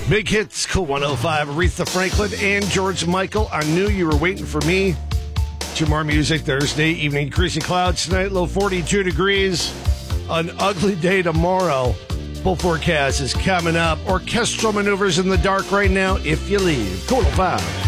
Big hits, Cool 105, Aretha Franklin and George Michael. I knew you were waiting for me. Two more music Thursday evening. Increasing clouds tonight, low 42 degrees. An ugly day tomorrow. Full forecast is coming up. Orchestral maneuvers in the dark right now if you leave. Cool 105.